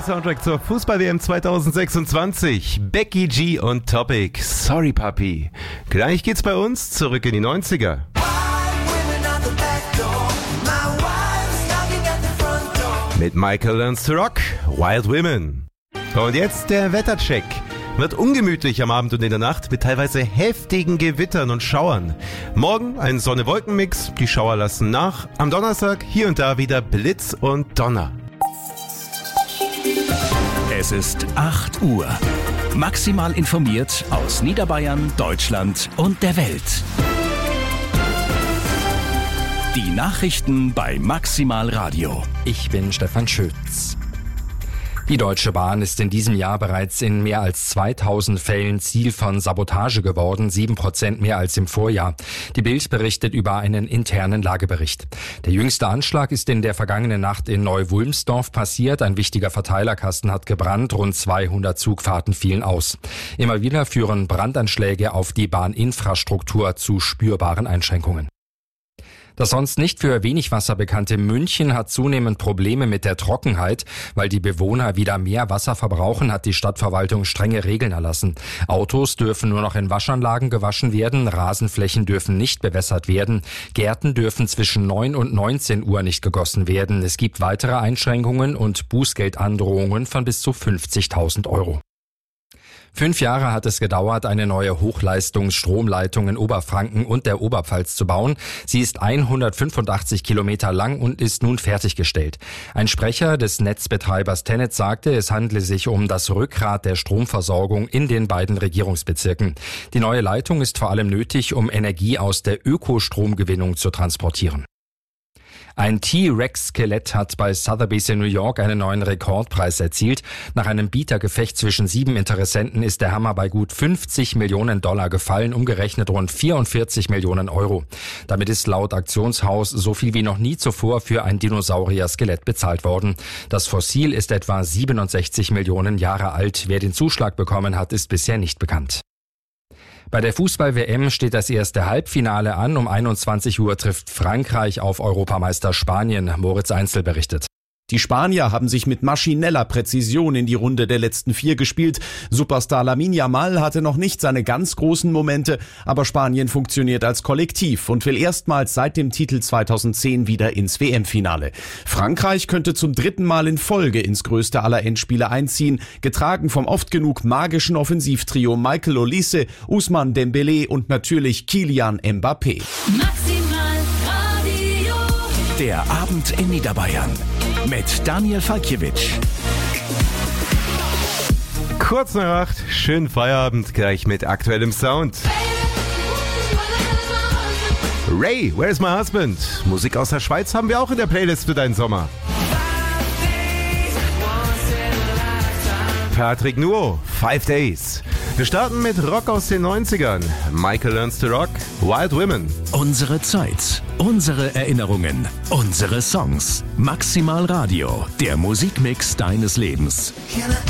Der Soundtrack zur Fußball-WM 2026. Becky G und Topic. Sorry, Papi. Gleich geht's bei uns zurück in die 90er. Mit Michael Learns to Rock, Wild Women. Und jetzt der Wettercheck. Wird ungemütlich am Abend und in der Nacht mit teilweise heftigen Gewittern und Schauern. Morgen ein Sonne-Wolken-Mix, die Schauer lassen nach. Am Donnerstag hier und da wieder Blitz und Donner. Es ist 8 Uhr. Maximal informiert aus Niederbayern, Deutschland und der Welt. Die Nachrichten bei Maximal Radio. Ich bin Stefan Schütz. Die Deutsche Bahn ist in diesem Jahr bereits in mehr als 2000 Fällen Ziel von Sabotage geworden, 7% mehr als im Vorjahr. Die Bild berichtet über einen internen Lagebericht. Der jüngste Anschlag ist in der vergangenen Nacht in Neu-Wulmsdorf passiert. Ein wichtiger Verteilerkasten hat gebrannt, rund 200 Zugfahrten fielen aus. Immer wieder führen Brandanschläge auf die Bahninfrastruktur zu spürbaren Einschränkungen. Das sonst nicht für wenig Wasser bekannte München hat zunehmend Probleme mit der Trockenheit. Weil die Bewohner wieder mehr Wasser verbrauchen, hat die Stadtverwaltung strenge Regeln erlassen. Autos dürfen nur noch in Waschanlagen gewaschen werden, Rasenflächen dürfen nicht bewässert werden, Gärten dürfen zwischen 9 und 19 Uhr nicht gegossen werden. Es gibt weitere Einschränkungen und Bußgeldandrohungen von bis zu 50.000 Euro. 5 Jahre hat es gedauert, eine neue Hochleistungsstromleitung in Oberfranken und der Oberpfalz zu bauen. Sie ist 185 Kilometer lang und ist nun fertiggestellt. Ein Sprecher des Netzbetreibers TenneT sagte, es handle sich um das Rückgrat der Stromversorgung in den beiden Regierungsbezirken. Die neue Leitung ist vor allem nötig, um Energie aus der Ökostromgewinnung zu transportieren. Ein T-Rex-Skelett hat bei Sotheby's in New York einen neuen Rekordpreis erzielt. Nach einem Bietergefecht zwischen 7 Interessenten ist der Hammer bei gut 50 Millionen Dollar gefallen, umgerechnet rund 44 Millionen Euro. Damit ist laut Auktionshaus so viel wie noch nie zuvor für ein Dinosaurier-Skelett bezahlt worden. Das Fossil ist etwa 67 Millionen Jahre alt. Wer den Zuschlag bekommen hat, ist bisher nicht bekannt. Bei der Fußball-WM steht das erste Halbfinale an. Um 21 Uhr trifft Frankreich auf Europameister Spanien. Moritz Einzel berichtet. Die Spanier haben sich mit maschineller Präzision in die Runde der letzten 4 gespielt. Superstar Lamine Yamal hatte noch nicht seine ganz großen Momente, aber Spanien funktioniert als Kollektiv und will erstmals seit dem Titel 2010 wieder ins WM-Finale. Frankreich könnte zum 3. Mal in Folge ins größte aller Endspiele einziehen, getragen vom oft genug magischen Offensivtrio Michael Olise, Ousmane Dembélé und natürlich Kylian Mbappé. Maximal Radio. Der Abend in Niederbayern mit Daniel Falkiewicz. Kurz nach 8, schönen Feierabend, gleich mit aktuellem Sound. Ray, Where's My Husband? Musik aus der Schweiz haben wir auch in der Playlist für deinen Sommer. Patrick Nuo, 5 Days. Wir starten mit Rock aus den 90ern. Michael Learns to Rock, Wild Women. Unsere Zeit, unsere Erinnerungen, unsere Songs. Maximal Radio, der Musikmix deines Lebens. Can I